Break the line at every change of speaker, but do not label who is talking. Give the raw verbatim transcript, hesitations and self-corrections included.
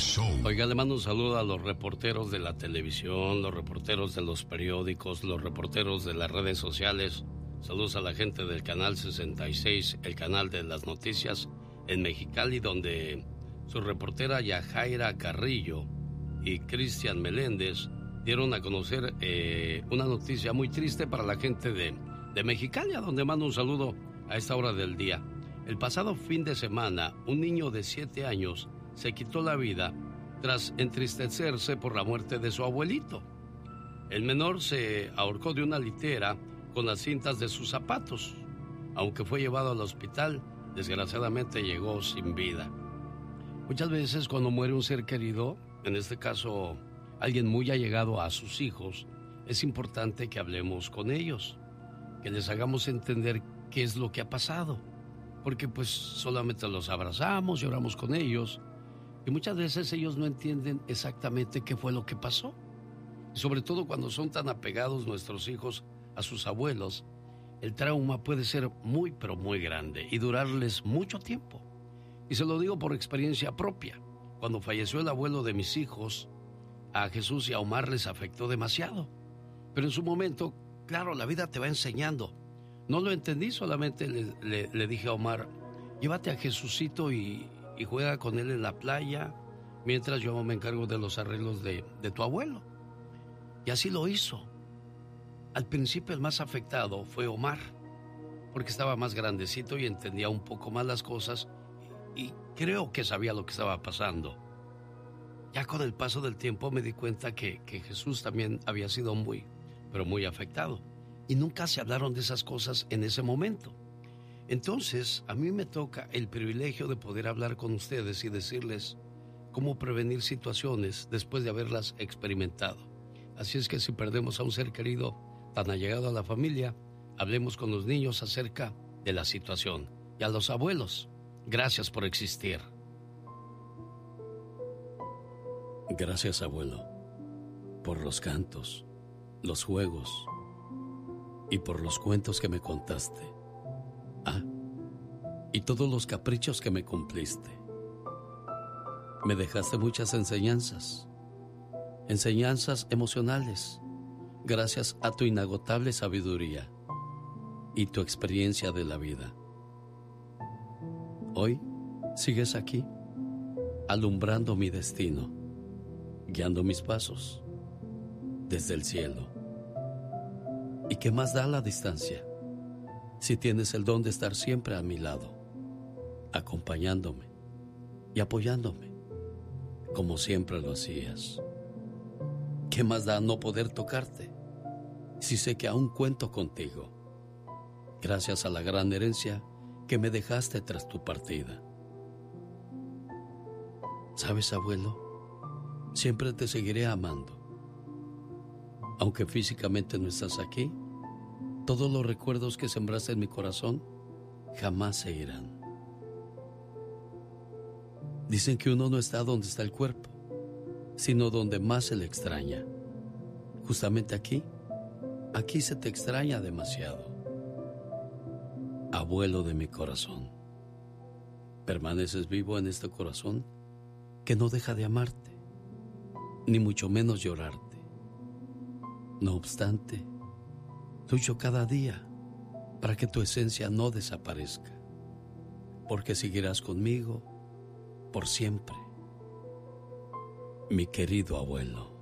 Show.
Oiga, le mando un saludo a los reporteros de la televisión, los reporteros de los periódicos, los reporteros de las redes sociales. Saludos a la gente del Canal sesenta y seis, el canal de las noticias en Mexicali, donde su reportera Yajaira Carrillo y Cristian Meléndez dieron a conocer eh, una noticia muy triste para la gente de, de Mexicali, a donde mando un saludo a esta hora del día. El pasado fin de semana, un niño de siete años se quitó la vida tras entristecerse por la muerte de su abuelito. El menor se ahorcó de una litera con las cintas de sus zapatos. Aunque fue llevado al hospital, desgraciadamente llegó sin vida. Muchas veces cuando muere un ser querido, en este caso alguien muy allegado a sus hijos, es importante que hablemos con ellos, que les hagamos entender qué es lo que ha pasado, porque pues solamente los abrazamos, lloramos con ellos, y muchas veces ellos no entienden exactamente qué fue lo que pasó. Y sobre todo cuando son tan apegados nuestros hijos a sus abuelos, el trauma puede ser muy pero muy grande y durarles mucho tiempo. Y se lo digo por experiencia propia. Cuando falleció el abuelo de mis hijos, a Jesús y a Omar les afectó demasiado. Pero en su momento, claro, la vida te va enseñando. No lo entendí, solamente le, le, le dije a Omar, llévate a Jesucito y, y juega con él en la playa, mientras yo me encargo de los arreglos de, de tu abuelo. Y así lo hizo. Al principio el más afectado fue Omar, porque estaba más grandecito y entendía un poco más las cosas, y creo que sabía lo que estaba pasando. Ya con el paso del tiempo me di cuenta que, que Jesús también había sido muy, pero muy afectado. Y nunca se hablaron de esas cosas en ese momento. Entonces, a mí me toca el privilegio de poder hablar con ustedes y decirles cómo prevenir situaciones después de haberlas experimentado. Así es que si perdemos a un ser querido tan allegado a la familia, hablemos con los niños acerca de la situación. Y a los abuelos, gracias por existir. Gracias, abuelo, por los cantos, los juegos y por los cuentos que me contaste. Ah, y todos los caprichos que me cumpliste. Me dejaste muchas enseñanzas, enseñanzas emocionales, gracias a tu inagotable sabiduría y tu experiencia de la vida. Hoy sigues aquí, alumbrando mi destino, guiando mis pasos desde el cielo. ¿Y qué más da la distancia si tienes el don de estar siempre a mi lado, acompañándome y apoyándome, como siempre lo hacías? ¿Qué más da no poder tocarte si sé que aún cuento contigo, gracias a la gran herencia que me dejaste tras tu partida? ¿Sabes, abuelo? Siempre te seguiré amando. Aunque físicamente no estás aquí, todos los recuerdos que sembraste en mi corazón jamás se irán. Dicen que uno no está donde está el cuerpo, sino donde más se le extraña. Justamente aquí, aquí se te extraña demasiado. Abuelo de mi corazón, permaneces vivo en este corazón que no deja de amarte, ni mucho menos llorarte. No obstante, lucho cada día para que tu esencia no desaparezca, porque seguirás conmigo por siempre, mi querido abuelo.